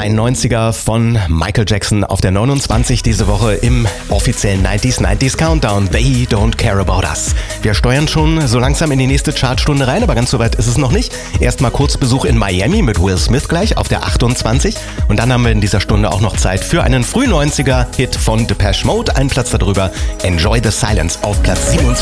Ein 90er von Michael Jackson auf der 29 diese Woche im offiziellen 90s Countdown. They Don't Care About Us. Wir steuern schon so langsam in die nächste Chartstunde rein, aber ganz so weit ist es noch nicht. Erstmal kurz Besuch in Miami mit Will Smith gleich auf der 28. Und dann haben wir in dieser Stunde auch noch Zeit für einen Früh-90er-Hit von Depeche Mode. Einen Platz darüber, Enjoy the Silence auf Platz 27.